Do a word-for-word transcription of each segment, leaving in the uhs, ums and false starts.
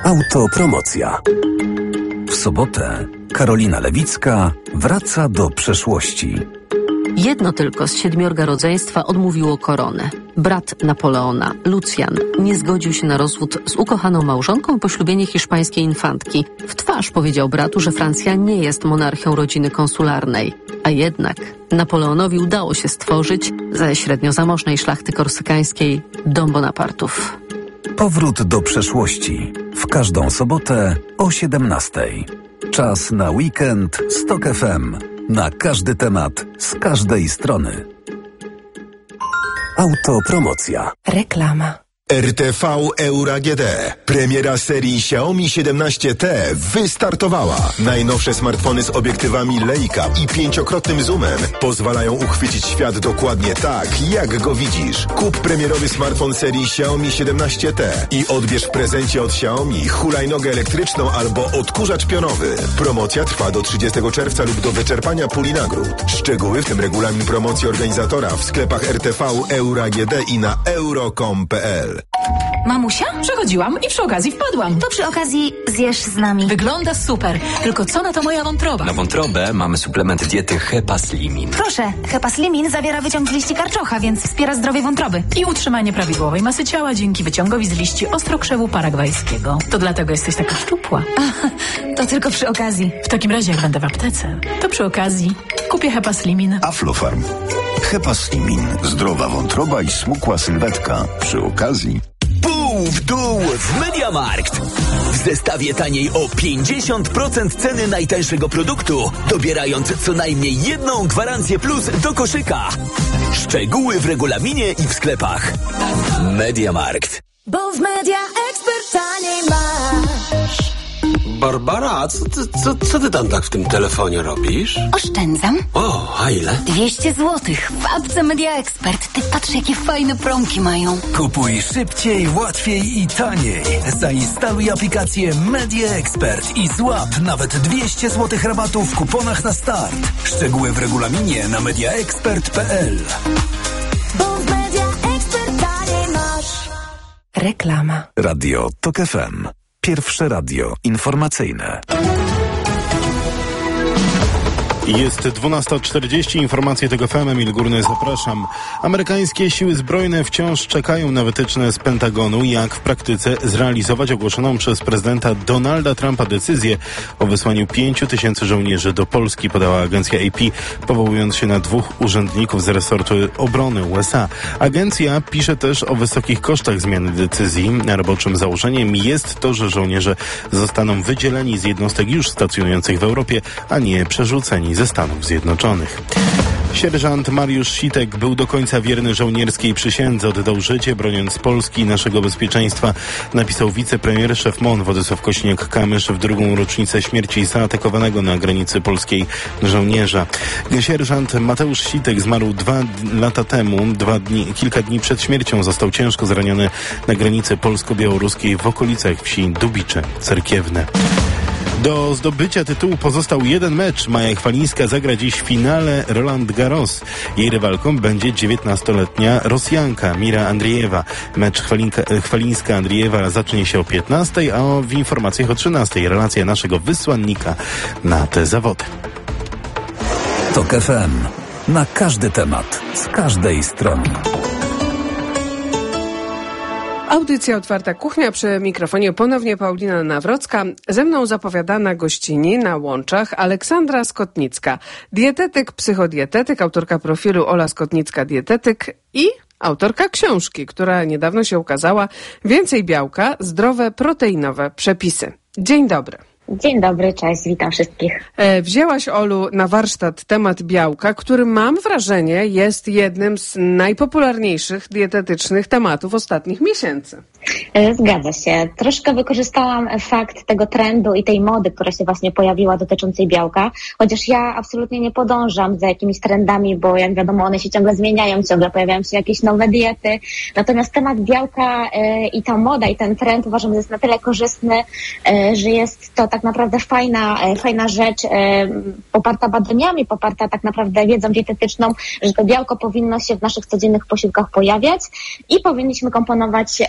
Autopromocja. W sobotę Karolina Lewicka wraca do przeszłości. Jedno tylko z siedmiorga rodzeństwa odmówiło koronę. Brat Napoleona, Lucjan, nie zgodził się na rozwód z ukochaną małżonką i poślubienie hiszpańskiej infantki. W twarz powiedział bratu, że Francja nie jest monarchią rodziny konsularnej. A jednak Napoleonowi udało się stworzyć ze średnio zamożnej szlachty korsykańskiej dom Bonapartów. Powrót do przeszłości. W każdą sobotę o siedemnastej. Czas na weekend z Tok F M. Na każdy temat, z każdej strony. Autopromocja. Reklama. R T V Euro A G D. Premiera serii Xiaomi siedemnaście T wystartowała. Najnowsze smartfony z obiektywami Leica i pięciokrotnym zoomem pozwalają uchwycić świat dokładnie tak, jak go widzisz. Kup premierowy smartfon serii Xiaomi siedemnaście T i odbierz w prezencie od Xiaomi hulajnogę elektryczną albo odkurzacz pionowy. Promocja trwa do trzydziestego czerwca lub do wyczerpania puli nagród. Szczegóły, w tym regulamin promocji organizatora, w sklepach R T V Euro A G D i na euro kropka com kropka p l. Mamusia? Przechodziłam i przy okazji wpadłam. To przy okazji zjesz z nami. Wygląda super, tylko co na to moja wątroba? Na wątrobę mamy suplement diety Hepaslimin. Proszę, Hepaslimin zawiera wyciąg z liści karczocha, więc wspiera zdrowie wątroby. I utrzymanie prawidłowej masy ciała dzięki wyciągowi z liści ostrokrzewu paragwajskiego. To dlatego jesteś taka szczupła. A, to tylko przy okazji. W takim razie jak będę w aptece, to przy okazji kupię Hepaslimin. Aflofarm. Hepaslimin. Zdrowa wątroba i smukła sylwetka. Przy okazji pół w dół w MediaMarkt. W zestawie taniej o pięćdziesiąt procent ceny najtańszego produktu, dobierając co najmniej jedną gwarancję plus do koszyka. Szczegóły w regulaminie i w sklepach. MediaMarkt. Bo w Media Expert taniej masz. Barbara, co ty, co, co ty tam tak w tym telefonie robisz? Oszczędzam. O, a ile? dwieście złotych w apce Media Expert. Ty patrz, jakie fajne promki mają. Kupuj szybciej, łatwiej i taniej. Zainstaluj aplikację Media Expert i złap nawet dwieście złotych rabatu w kuponach na start. Szczegóły w regulaminie na media expert kropka p l. Bo w Media Expert taniej masz. Reklama. Radio Tok F M. Pierwsze radio informacyjne. Jest dwunasta czterdzieści, informacje tego F M, Emil Górny, zapraszam. Amerykańskie siły zbrojne wciąż czekają na wytyczne z Pentagonu, jak w praktyce zrealizować ogłoszoną przez prezydenta Donalda Trumpa decyzję o wysłaniu pięciu tysięcy żołnierzy do Polski, podała agencja A P, powołując się na dwóch urzędników z resortu obrony U S A. Agencja pisze też o wysokich kosztach zmiany decyzji. Roboczym założeniem jest to, że żołnierze zostaną wydzieleni z jednostek już stacjonujących w Europie, a nie przerzuceni ze Stanów Zjednoczonych. Sierżant Mariusz Sitek był do końca wierny żołnierskiej przysiędze, oddał życie broniąc Polski i naszego bezpieczeństwa, napisał wicepremier szef M O N Władysław Kośniak-Kamysz w drugą rocznicę śmierci zaatakowanego na granicy polskiej żołnierza. Sierżant Mateusz Sitek zmarł dwa lata temu, dwa dni, kilka dni przed śmiercią został ciężko zraniony na granicy polsko-białoruskiej w okolicach wsi Dubicze Cerkiewne. Do zdobycia tytułu pozostał jeden mecz. Maja Chwalińska zagra dziś w finale Roland Garros. Jej rywalką będzie dziewiętnastoletnia Rosjanka Mira Andriejewa. Mecz Chwalińska-Andriejewa zacznie się o piętnastej, a w informacjach o trzynastej. Relacja naszego wysłannika na te zawody. Tok F M. Na każdy temat, z każdej strony. Audycja Otwarta Kuchnia, przy mikrofonie ponownie Paulina Nawrocka. Ze mną zapowiadana gościni na łączach Aleksandra Skotnicka, dietetyk, psychodietetyk, autorka profilu Ola Skotnicka Dietetyk i autorka książki, która niedawno się ukazała, Więcej białka, zdrowe, proteinowe przepisy. Dzień dobry. Dzień dobry, cześć, witam wszystkich. E, wzięłaś, Olu, na warsztat temat białka, który, mam wrażenie, jest jednym z najpopularniejszych dietetycznych tematów ostatnich miesięcy. Zgadza się. Troszkę wykorzystałam fakt tego trendu i tej mody, która się właśnie pojawiła dotyczącej białka, chociaż ja absolutnie nie podążam za jakimiś trendami, bo jak wiadomo, one się ciągle zmieniają, ciągle pojawiają się jakieś nowe diety. Natomiast temat białka i ta moda i ten trend uważam, że jest na tyle korzystny, że jest to tak naprawdę fajna, fajna rzecz, poparta badaniami, poparta tak naprawdę wiedzą dietetyczną, że to białko powinno się w naszych codziennych posiłkach pojawiać i powinniśmy komponować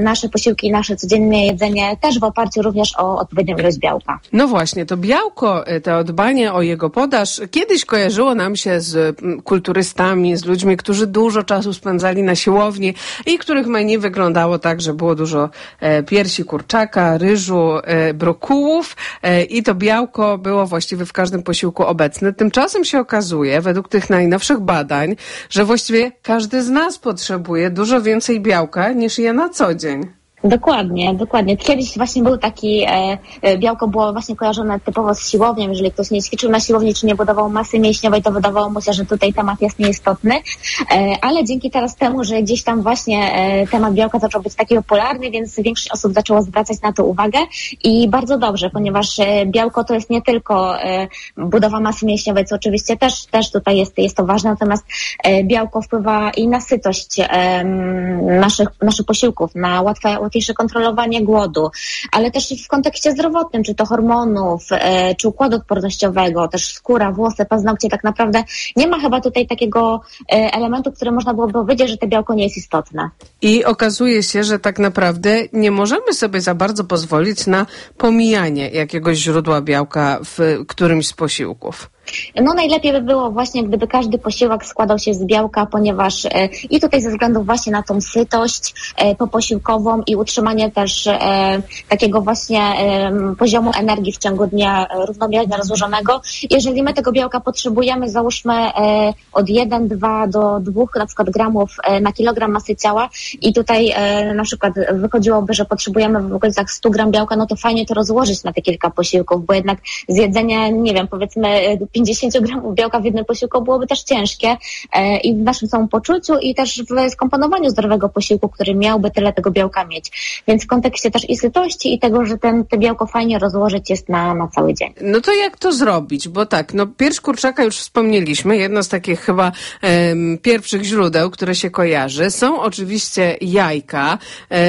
nasze posiłki, nasze codzienne jedzenie też w oparciu również o odpowiednią ilość białka. No właśnie, to białko, to dbanie o jego podaż kiedyś kojarzyło nam się z kulturystami, z ludźmi, którzy dużo czasu spędzali na siłowni i których menu wyglądało tak, że było dużo e, piersi kurczaka, ryżu, e, brokułów e, i to białko było właściwie w każdym posiłku obecne. Tymczasem się okazuje, według tych najnowszych badań, że właściwie każdy z nas potrzebuje dużo więcej białka niż je na co dzień. Dokładnie, dokładnie. Kiedyś właśnie był taki, e, białko było właśnie kojarzone typowo z siłownią. Jeżeli ktoś nie ćwiczył na siłowni, czy nie budował masy mięśniowej, to wydawało mu się, że tutaj temat jest nieistotny. E, ale dzięki teraz temu, że gdzieś tam właśnie e, temat białka zaczął być taki popularny, więc większość osób zaczęło zwracać na to uwagę i bardzo dobrze, ponieważ e, białko to jest nie tylko e, budowa masy mięśniowej, co oczywiście też, też tutaj jest, jest to ważne, natomiast e, białko wpływa i na sytość e, naszych, naszych posiłków, na łatwe łatwiejsze kontrolowanie głodu, ale też w kontekście zdrowotnym, czy to hormonów, e, czy układu odpornościowego, też skóra, włosy, paznokcie, tak naprawdę nie ma chyba tutaj takiego e, elementu, który można byłoby powiedzieć, że to białko nie jest istotne. I okazuje się, że tak naprawdę nie możemy sobie za bardzo pozwolić na pomijanie jakiegoś źródła białka w którymś z posiłków. No najlepiej by było właśnie, gdyby każdy posiłek składał się z białka, ponieważ e, i tutaj ze względu właśnie na tą sytość e, poposiłkową i utrzymanie też e, takiego właśnie e, poziomu energii w ciągu dnia e, równomiernie rozłożonego. Jeżeli my tego białka potrzebujemy, załóżmy e, od jeden do dwóch do dwóch na przykład gramów e, na kilogram masy ciała i tutaj e, na przykład wychodziłoby, że potrzebujemy w okolicach stu gram białka, no to fajnie to rozłożyć na te kilka posiłków, bo jednak zjedzenie, nie wiem, powiedzmy pięćdziesiąt gramów białka w jednym posiłku byłoby też ciężkie e, i w naszym samopoczuciu i też w skomponowaniu zdrowego posiłku, który miałby tyle tego białka mieć. Więc w kontekście też i sytości i tego, że ten, te białko fajnie rozłożyć jest na, na cały dzień. No to jak to zrobić? Bo tak, no pierś kurczaka już wspomnieliśmy, jedno z takich chyba em, pierwszych źródeł, które się kojarzy. Są oczywiście jajka,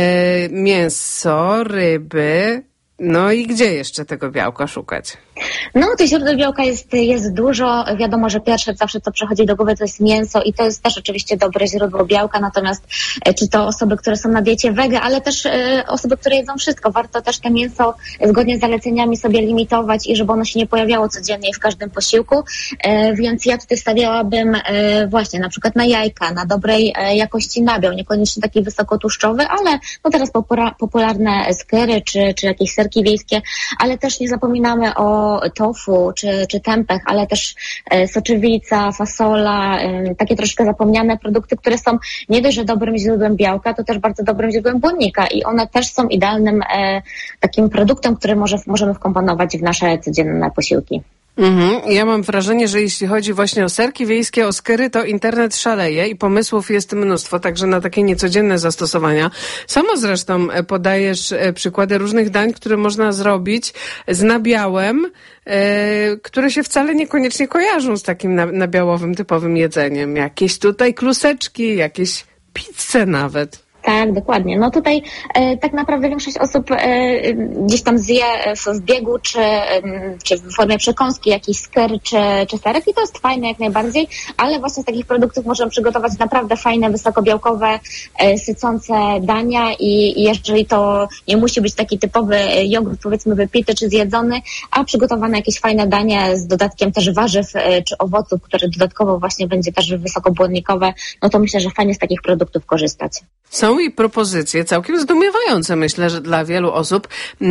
e, mięso, ryby. No i gdzie jeszcze tego białka szukać? No, tych źródeł białka jest, jest dużo. Wiadomo, że pierwsze zawsze co przychodzi do głowy to jest mięso i to jest też oczywiście dobre źródło białka, natomiast e, czy to osoby, które są na diecie wege, ale też e, osoby, które jedzą wszystko. Warto też to mięso zgodnie z zaleceniami sobie limitować i żeby ono się nie pojawiało codziennie w każdym posiłku, e, więc ja tutaj stawiałabym e, właśnie na przykład na jajka, na dobrej e, jakości nabiał, niekoniecznie taki wysokotłuszczowy, ale no teraz popora, popularne skyry czy, czy jakieś serki wiejskie, ale też nie zapominamy o tofu czy, czy tempeh, ale też e, soczewica, fasola, e, takie troszkę zapomniane produkty, które są nie dość, że dobrym źródłem białka, to też bardzo dobrym źródłem błonnika i one też są idealnym e, takim produktem, który może, możemy wkomponować w nasze codzienne posiłki. Mhm. Ja mam wrażenie, że jeśli chodzi właśnie o serki wiejskie, o skyry, to internet szaleje i pomysłów jest mnóstwo, także na takie niecodzienne zastosowania. Sama zresztą podajesz przykłady różnych dań, które można zrobić z nabiałem, e, które się wcale niekoniecznie kojarzą z takim nabiałowym, typowym jedzeniem. Jakieś tutaj kluseczki, jakieś pizze nawet. Tak, dokładnie. No tutaj e, tak naprawdę większość osób e, gdzieś tam zje w biegu, czy, e, czy w formie przekąski jakiś sker, czy, czy serek i to jest fajne jak najbardziej, ale właśnie z takich produktów możemy przygotować naprawdę fajne, wysokobiałkowe, e, sycące dania i, i jeżeli to nie musi być taki typowy jogurt, powiedzmy wypity czy zjedzony, a przygotowane jakieś fajne danie z dodatkiem też warzyw e, czy owoców, które dodatkowo właśnie będzie też wysokobłonnikowe, no to myślę, że fajnie z takich produktów korzystać. Są i propozycje całkiem zdumiewające, myślę, że dla wielu osób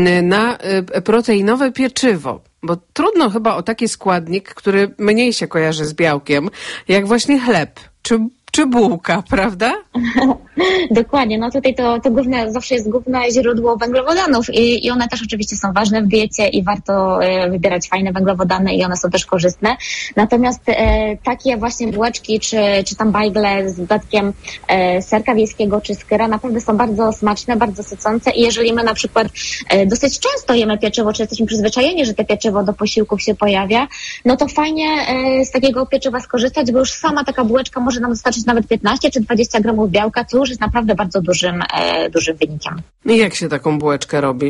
na proteinowe pieczywo. Bo trudno chyba o taki składnik, który mniej się kojarzy z białkiem, jak właśnie chleb czy, czy bułka, prawda? Dokładnie, no tutaj to, to główne, zawsze jest główne źródło węglowodanów i, i one też oczywiście są ważne w diecie i warto e, wybierać fajne węglowodany i one są też korzystne. Natomiast e, takie właśnie bułeczki czy, czy tam bajgle z dodatkiem e, serka wiejskiego czy skyra naprawdę są bardzo smaczne, bardzo sycące i jeżeli my na przykład e, dosyć często jemy pieczywo, czy jesteśmy przyzwyczajeni, że te pieczywo do posiłków się pojawia, no to fajnie e, z takiego pieczywa skorzystać, bo już sama taka bułeczka może nam dostarczyć nawet piętnaście czy dwadzieścia gramów białka, co już jest naprawdę bardzo dużym, e, dużym wynikiem. I jak się taką bułeczkę robi?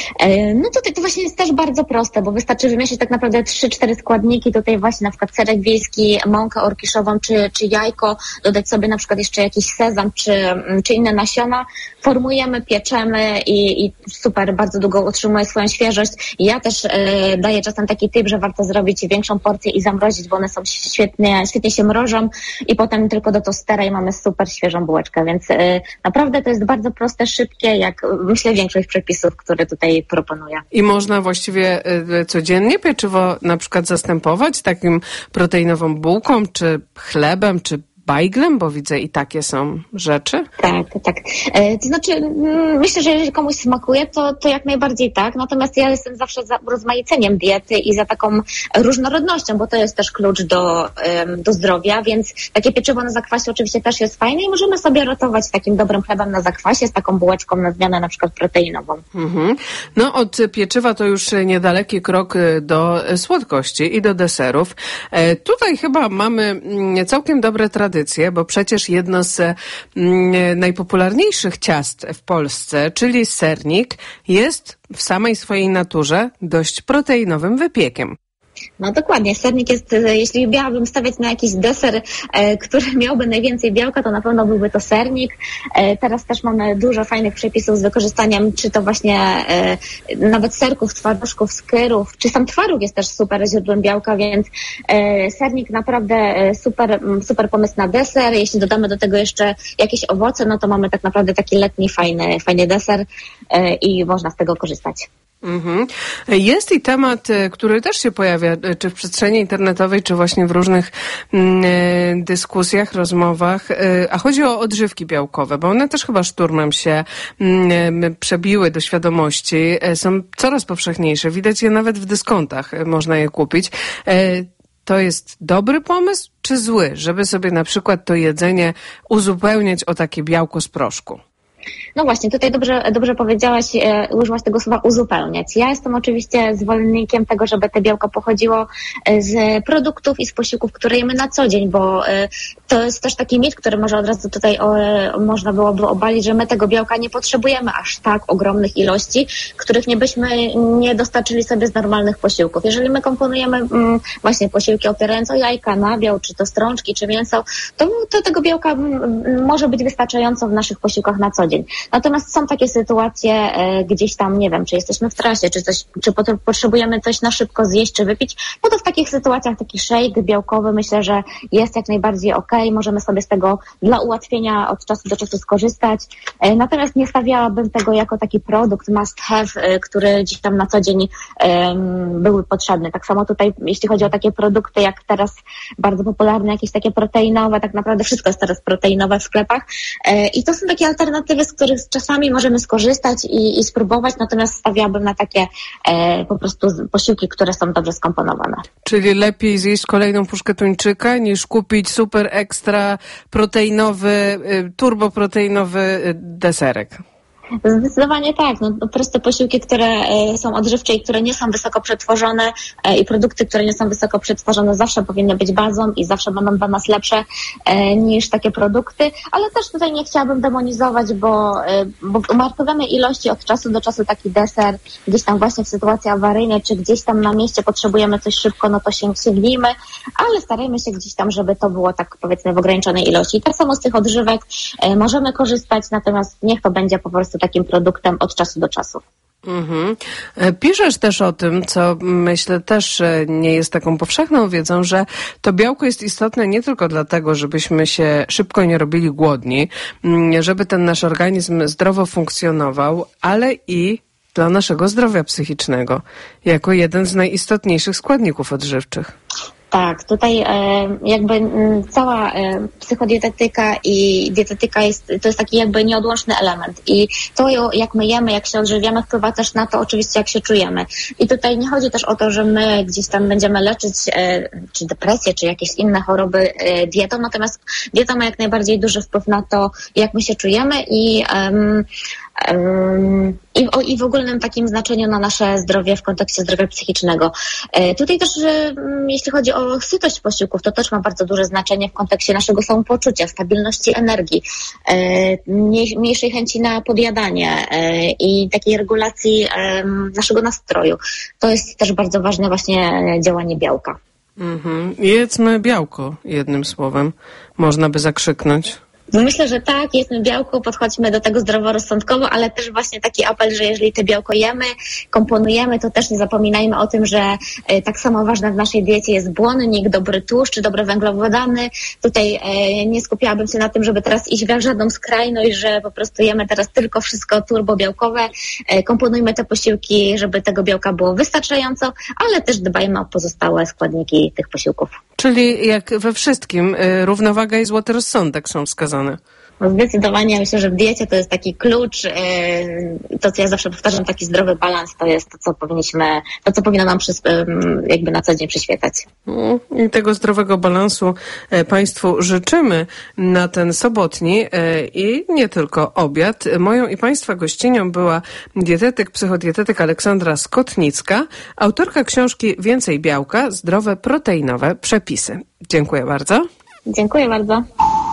No tutaj to właśnie jest też bardzo proste, bo wystarczy wymieszać tak naprawdę trzy cztery składniki, tutaj właśnie na przykład serek wiejski, mąkę orkiszową czy, czy jajko, dodać sobie na przykład jeszcze jakiś sezam czy, czy inne nasiona, formujemy, pieczemy i, i super, bardzo długo utrzymuje swoją świeżość. Ja też e, daję czasem taki typ, że warto zrobić większą porcję i zamrozić, bo one są świetnie, świetnie się mrożą i potem tylko do tostera i mamy super świeżą bułeczkę, więc e, naprawdę to jest bardzo proste, szybkie, jak myślę większość przepisów, które tutaj proponuję. I można właściwie e, codziennie pieczywo na przykład zastępować takim proteinową bułką, czy chlebem, czy bajglem, bo widzę i takie są rzeczy. Tak, tak. E, to znaczy m, myślę, że jeżeli komuś smakuje, to, to jak najbardziej tak. Natomiast ja jestem zawsze za rozmaiceniem diety i za taką różnorodnością, bo to jest też klucz do, um, do zdrowia, więc takie pieczywo na zakwasie oczywiście też jest fajne i możemy sobie rotować takim dobrym chlebem na zakwasie z taką bułeczką na zmianę na przykład proteinową. Mhm. No od pieczywa to już niedaleki krok do słodkości i do deserów. E, tutaj chyba mamy całkiem dobre tradycje, bo przecież jedno z mm, najpopularniejszych ciast w Polsce, czyli sernik, jest w samej swojej naturze dość proteinowym wypiekiem. No dokładnie, sernik jest, jeśli miałabym stawiać na jakiś deser, e, który miałby najwięcej białka, to na pewno byłby to sernik. E, teraz też mamy dużo fajnych przepisów z wykorzystaniem, czy to właśnie e, nawet serków, twarożków, skyrów, czy sam twaróg jest też super źródłem białka, więc e, sernik naprawdę super, super pomysł na deser. Jeśli dodamy do tego jeszcze jakieś owoce, no to mamy tak naprawdę taki letni, fajny, fajny deser e, i można z tego korzystać. Mhm. Jest i temat, który też się pojawia, czy w przestrzeni internetowej, czy właśnie w różnych mm, dyskusjach, rozmowach, a chodzi o odżywki białkowe, bo one też chyba szturmem się mm, przebiły do świadomości, są coraz powszechniejsze, widać je nawet w dyskontach, można je kupić. To jest dobry pomysł, czy zły, żeby sobie na przykład to jedzenie uzupełniać o takie białko z proszku? No właśnie, tutaj dobrze, dobrze powiedziałaś, e, użyłaś tego słowa uzupełniać. Ja jestem oczywiście zwolennikiem tego, żeby te białko pochodziło z produktów i z posiłków, które jemy na co dzień, bo e, to jest też taki mit, który może od razu tutaj o, można byłoby obalić, że my tego białka nie potrzebujemy aż tak ogromnych ilości, których nie byśmy nie dostarczyli sobie z normalnych posiłków. Jeżeli my komponujemy mm, właśnie posiłki opierając o jajka, nabiał, czy to strączki, czy mięso, to, to tego białka m, może być wystarczająco w naszych posiłkach na co dzień. Natomiast są takie sytuacje e, gdzieś tam, nie wiem, czy jesteśmy w trasie, czy coś, czy pot- potrzebujemy coś na szybko zjeść, czy wypić, no to w takich sytuacjach taki shake białkowy myślę, że jest jak najbardziej okej, możemy sobie z tego dla ułatwienia od czasu do czasu skorzystać. E, natomiast nie stawiałabym tego jako taki produkt must have, e, który gdzieś tam na co dzień e, były potrzebny. Tak samo tutaj, jeśli chodzi o takie produkty, jak teraz bardzo popularne, jakieś takie proteinowe, tak naprawdę wszystko jest teraz proteinowe w sklepach e, i to są takie alternatywy, z których czasami możemy skorzystać i, i spróbować, natomiast stawiałabym na takie e, po prostu posiłki, które są dobrze skomponowane. Czyli lepiej zjeść kolejną puszkę tuńczyka, niż kupić super ekstra proteinowy, turboproteinowy deserek. Zdecydowanie tak. No, proste posiłki, które e, są odżywcze i które nie są wysoko przetworzone e, i produkty, które nie są wysoko przetworzone zawsze powinny być bazą i zawsze będą dla nas lepsze e, niż takie produkty, ale też tutaj nie chciałabym demonizować, bo, e, bo umartwiamy ilości od czasu do czasu taki deser, gdzieś tam właśnie w sytuacji awaryjnej, czy gdzieś tam na mieście potrzebujemy coś szybko, no to sięgnijmy, ale starajmy się gdzieś tam, żeby to było tak powiedzmy w ograniczonej ilości. I tak samo z tych odżywek e, możemy korzystać, natomiast niech to będzie po prostu takim produktem od czasu do czasu. Mhm. Piszesz też o tym, co myślę też nie jest taką powszechną wiedzą, że to białko jest istotne nie tylko dlatego, żebyśmy się szybko nie robili głodni, żeby ten nasz organizm zdrowo funkcjonował, ale i dla naszego zdrowia psychicznego, jako jeden z najistotniejszych składników odżywczych. Tak, tutaj e, jakby m, cała e, psychodietetyka i dietetyka jest, to jest taki jakby nieodłączny element i to jak my jemy, jak się odżywiamy, wpływa też na to oczywiście jak się czujemy. I tutaj nie chodzi też o to, że my gdzieś tam będziemy leczyć e, czy depresję, czy jakieś inne choroby e, dietą, natomiast dieta ma jak najbardziej duży wpływ na to, jak my się czujemy i um, Um, I, o, i w ogólnym takim znaczeniu na nasze zdrowie w kontekście zdrowia psychicznego. Tutaj też, jeśli chodzi o sytość posiłków, to też ma bardzo duże znaczenie w kontekście naszego samopoczucia, stabilności energii, mniejszej chęci na podjadanie i takiej regulacji naszego nastroju. To jest też bardzo ważne właśnie działanie białka. Mhm. Jedzmy białko, jednym słowem. Można by zakrzyknąć. Myślę, że tak, jedzmy białko, podchodźmy do tego zdroworozsądkowo, ale też właśnie taki apel, że jeżeli te białko jemy, komponujemy, to też nie zapominajmy o tym, że tak samo ważne w naszej diecie jest błonnik, dobry tłuszcz, dobre węglowodany. Tutaj nie skupiałabym się na tym, żeby teraz iść w żadną skrajność, że po prostu jemy teraz tylko wszystko turbobiałkowe. Komponujmy te posiłki, żeby tego białka było wystarczająco, ale też dbajmy o pozostałe składniki tych posiłków. Czyli jak we wszystkim, równowaga i złoty rozsądek są wskazane. No zdecydowanie myślę, że w diecie to jest taki klucz, to co ja zawsze powtarzam, taki zdrowy balans to jest to, co powinniśmy, to co powinno nam przy, jakby na co dzień przyświecać. I tego zdrowego balansu Państwu życzymy na ten sobotni i nie tylko obiad. Moją i Państwa gościnią była dietetyk, psychodietetyk Aleksandra Skotnicka, autorka książki Więcej białka, zdrowe, proteinowe przepisy. Dziękuję bardzo. Dziękuję bardzo.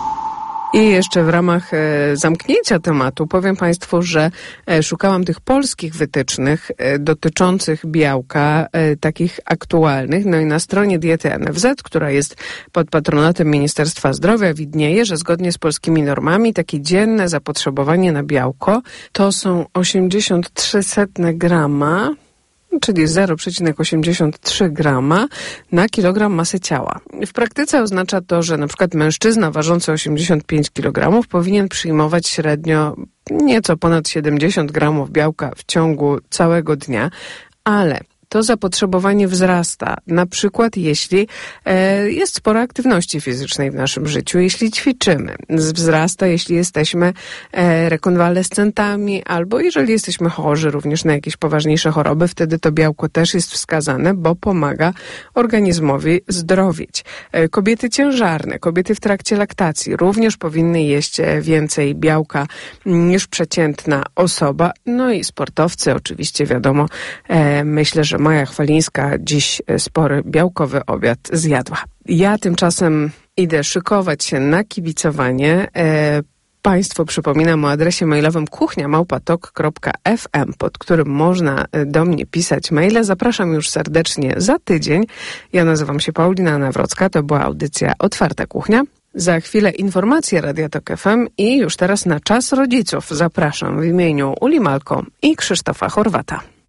I jeszcze w ramach e, zamknięcia tematu powiem Państwu, że e, szukałam tych polskich wytycznych e, dotyczących białka, e, takich aktualnych. No i na stronie Diety N F Z, która jest pod patronatem Ministerstwa Zdrowia, widnieje, że zgodnie z polskimi normami takie dzienne zapotrzebowanie na białko to są osiemdziesiąt trzy setne grama, czyli zero przecinek osiemdziesiąt trzy grama na kilogram masy ciała. W praktyce oznacza to, że na przykład mężczyzna ważący osiemdziesiąt pięć kilogramów powinien przyjmować średnio nieco ponad siedemdziesiąt gramów białka w ciągu całego dnia, ale to zapotrzebowanie wzrasta, na przykład jeśli e, jest sporo aktywności fizycznej w naszym życiu, jeśli ćwiczymy. Wzrasta, jeśli jesteśmy e, rekonwalescentami albo jeżeli jesteśmy chorzy również na jakieś poważniejsze choroby, wtedy to białko też jest wskazane, bo pomaga organizmowi zdrowieć. E, kobiety ciężarne, kobiety w trakcie laktacji również powinny jeść więcej białka niż przeciętna osoba. No i sportowcy oczywiście, wiadomo, e, myślę, że Maja Chwalińska dziś spory białkowy obiad zjadła. Ja tymczasem idę szykować się na kibicowanie. E, Państwu przypominam o adresie mailowym kuchnia małpa tok kropka f m, pod którym można do mnie pisać maile. Zapraszam już serdecznie za tydzień. Ja nazywam się Paulina Nawrocka, to była audycja Otwarta Kuchnia. Za chwilę informacje Radia Tok F M i już teraz na Czas Rodziców zapraszam w imieniu Uli Malko i Krzysztofa Chorwata.